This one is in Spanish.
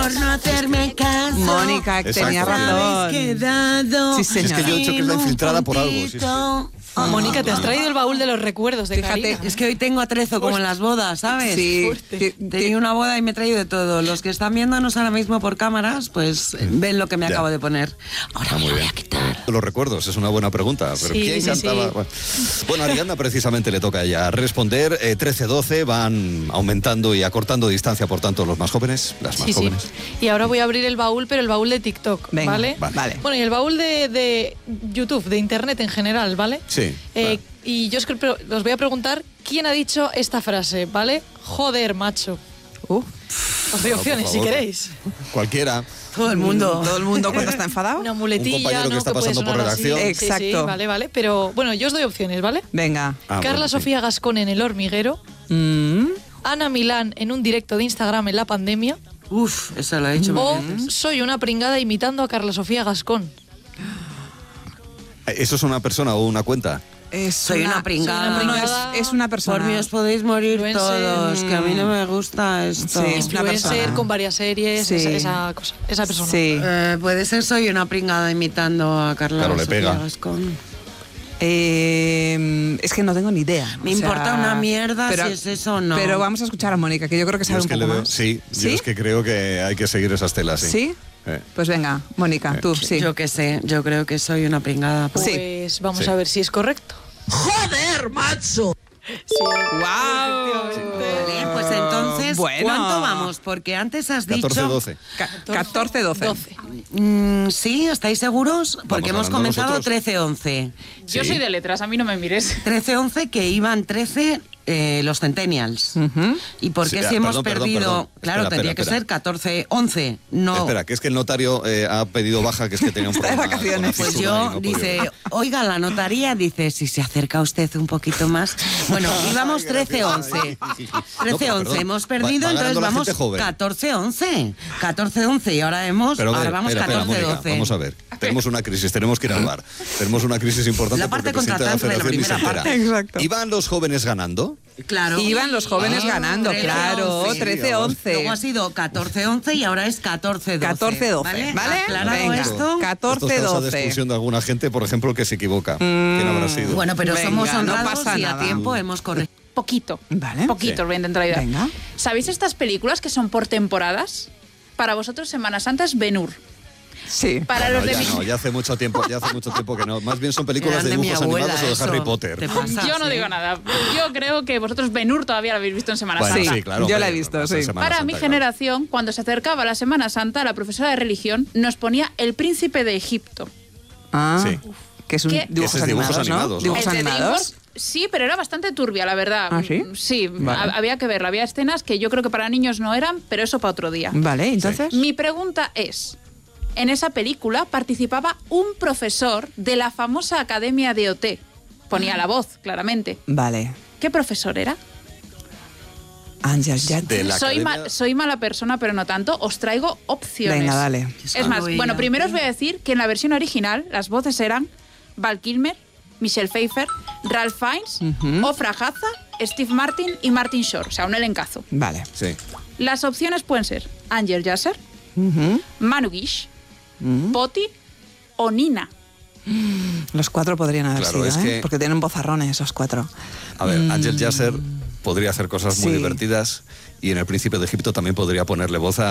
Por no hacerme caso. Mónica, tenía razón. Sí, señora. Es que yo he dicho que es la infiltrada por algo. Sí, sí. Mónica, te has traído el baúl de los recuerdos de Karina. Es que hoy tengo atrezo como en las bodas, ¿sabes? Sí. Tenía una boda y me he traído de todo. Los que están viéndonos ahora mismo por cámaras, pues ven lo que me acabo de poner. Ahora me lo voy a quitar. Los recuerdos, es una buena pregunta. Pero Sí, ¿quién sí, cantaba? sí. Bueno, a Ariadna precisamente le toca a ella responder. 13-12 van aumentando y acortando distancia, por tanto, los más jóvenes, las más jóvenes. Y ahora voy a abrir el baúl, pero el baúl de TikTok, Venga, ¿vale? vale. Bueno, y el baúl de YouTube, de Internet en general, ¿vale? Sí. Vale. Y yo os voy a preguntar quién ha dicho esta frase, ¿vale? Joder, macho. Os doy opciones si queréis. Cualquiera. Todo el mundo. Todo el mundo cuando está enfadado. Una muletilla, Un compañero que ¿no? está puede pasando por sonar así. redacción. Sí, Exacto. sí, vale. Pero bueno, yo os doy opciones, ¿vale? Venga. Carla bueno, sí. Sofía Gascón en El Hormiguero. Ana Milán en un directo de Instagram en la pandemia. Uf, eso lo he hecho. O muy bien. soy una pringada imitando a Carla Sofía Gascón. ¿Eso es una persona o una cuenta? Soy una pringada. Soy una No, pringada. es una persona. Por mí os podéis morir Influencer. todos, que a mí no me gusta esto. Sí, es una Influencer persona. con varias series, Sí. esa cosa, esa persona. Sí. Puede ser soy una pringada imitando a Carla Claro, le Sofía pega. Gascón. Es que no tengo ni idea. Me importa una mierda si es eso o no. Pero vamos a escuchar a Mónica, que yo creo que Yo sabe es un que poco le veo, más. sí, yo ¿Sí? es que creo que hay que seguir esas telas. ¿Sí? Pues venga, Mónica, tú, sí. Yo qué sé, yo creo que soy una pringada. Pues vamos Sí. a ver si es correcto. ¡Joder, macho! Sí. ¡Wow! Vale, pues entonces, Bueno. ¿cuánto vamos? Porque antes has dicho... 14-12. 14-12. Sí, ¿estáis seguros? Porque hemos ganando comenzado nosotros. 13-11. Yo Sí. soy de letras, a mí no me mires. 13-11 que iban 13 los centennials. ¿Y por qué Sí, si hemos perdón, perdido? Claro, Espera, tendría que espera. ser 14-11. No. Espera, que es que el notario ha pedido baja, que es que tenía un Está de problema. vacaciones. con la Pues fisura y yo, no podía. dice, oiga, la notaría, dice, si se acerca usted un poquito más. Bueno, íbamos 13-11. 13-11, hemos perdido, va ganando entonces la vamos gente joven. 14-11. 14-11 y ahora hemos, Pero a ver, ahora vamos espera, Mónica, 14-12. vamos a ver. Tenemos una crisis, tenemos que ir al bar. Tenemos una crisis importante La parte porque el presidente contratante de la Federación ni se primera entera. parte. Exacto. ¿Iban los jóvenes ganando? Claro. Iban los jóvenes ganando, 13-11. claro, 13-11. Luego ha sido 14-11 y ahora es 14-12. 14-12, ¿vale? Aclarado Venga. esto. Esto es causa de 14-12. expulsión de alguna gente, por ejemplo, que se equivoca. ¿Quién habrá sido? Bueno, pero Venga, somos no honrados pasa y a nada. tiempo hemos corregido. Poquito. Vale. Poquito, Sí. os voy a intentar ayudar. Venga. ¿Sabéis estas películas que son por temporadas? Para vosotros Semana Santa es Ben-Hur. Sí. Para No, los de ya mi... no, ya hace mucho tiempo que no. Más bien son películas Eran de de mi dibujos abuela, animados o de eso. Harry ¿Te Potter. pasa? Yo no digo nada. Yo creo que vosotros Ben-Hur todavía lo habéis visto en Semana Bueno, Santa. sí, claro. Yo la he hombre, visto, vamos a sí. Semana Para Santa, mi claro. generación, cuando se acercaba la Semana Santa, la profesora de religión nos ponía El Príncipe de Egipto. Ah, Sí. que es un ¿Qué? dibujos Ese es dibujos animados, animados, ¿no? ¿no? Dibujos El de animados. dibujos, sí, pero era bastante turbia, la verdad. ¿Ah, sí? Sí, Vale. había que verla. Había escenas que yo creo que para niños no eran, pero eso para otro día. Vale, entonces. Mi pregunta es, en esa película participaba un profesor de la famosa Academia de OT. Ponía la voz, claramente. Vale. ¿Qué profesor era? Ángel Jan. De la academia- Soy mala persona, pero no tanto. Os traigo opciones. Venga, dale. Es más, bueno, primero os voy a decir que en la versión original las voces eran Val Kilmer, Michelle Pfeiffer, Ralph Fiennes, Ofra Haza, Steve Martin y Martin Short. O sea, un elencazo. Vale. Sí. Las opciones pueden ser Angel Yasser, Manu Guish, Poti o Nina. Los cuatro podrían haber Claro, sido, es ¿eh? que- Porque tienen vozarrones esos cuatro. A ver, Ángel Yasser podría hacer cosas muy Sí. divertidas y en El Príncipe de Egipto también podría ponerle voz a